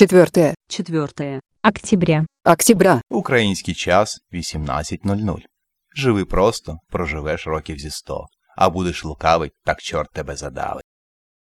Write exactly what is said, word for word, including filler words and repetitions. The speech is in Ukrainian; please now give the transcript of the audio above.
четвертое. четвертое октября. Октября. Український час вісімнадцять нуль нуль. Живи просто, проживеш років зі сто. А будеш лукавий, так чорт тебе задавить.